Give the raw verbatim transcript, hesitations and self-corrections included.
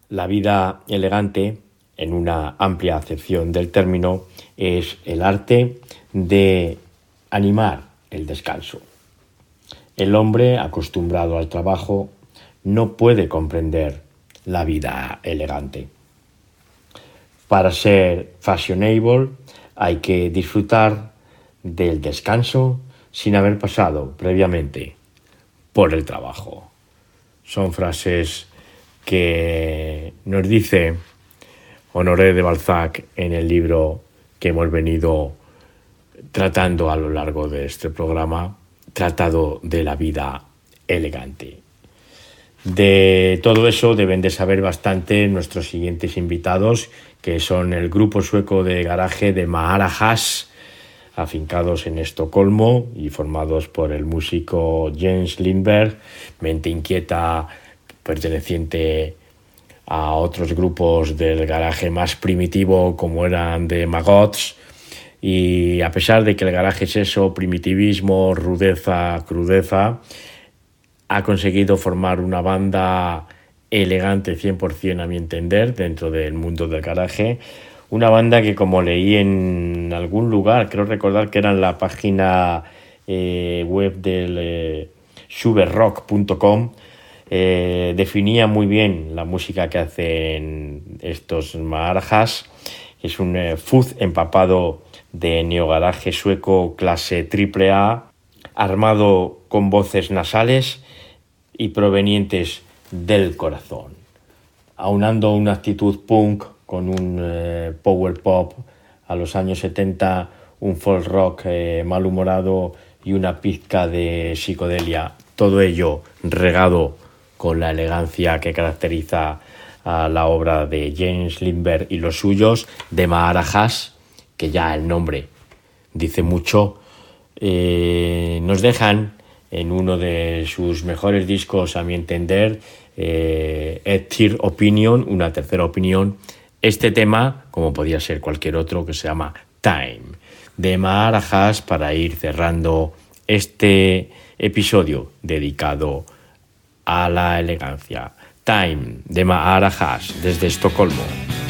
La vida elegante, en una amplia acepción del término, es el arte de animar el descanso. El hombre acostumbrado al trabajo no puede comprender la vida elegante. Para ser fashionable hay que disfrutar del descanso sin haber pasado previamente por el trabajo. Son frases que nos dice Honoré de Balzac en el libro que hemos venido tratando a lo largo de este programa, Tratado de la vida elegante. De todo eso deben de saber bastante nuestros siguientes invitados, que son el grupo sueco de garaje de Marajas, afincados en Estocolmo y formados por el músico Jens Lindberg, mente inquieta perteneciente a otros grupos del garaje más primitivo como eran de Magots. Y a pesar de que el garaje es eso, primitivismo, rudeza, crudeza, ha conseguido formar una banda elegante cien por ciento a mi entender dentro del mundo del garaje. Una banda que, como leí en algún lugar, creo recordar que era en la página eh, web del eh, schubert rock punto com, eh, definía muy bien la música que hacen estos Marajas. Es un eh, fuzz empapado de neogaraje sueco clase triple A, armado con voces nasales y provenientes del corazón, aunando una actitud punk con un eh, power pop a los años setenta, un folk rock eh, malhumorado y una pizca de psicodelia, todo ello regado con la elegancia que caracteriza a la obra de Jens Lindberg y los suyos, de Marajas, que ya el nombre dice mucho. Eh, nos dejan en uno de sus mejores discos, a mi entender, eh, A Third Opinion, una tercera opinión, este tema, como podía ser cualquier otro, que se llama Time, de Marajas, para ir cerrando este episodio dedicado a la elegancia. Time, de Marajas, desde Estocolmo.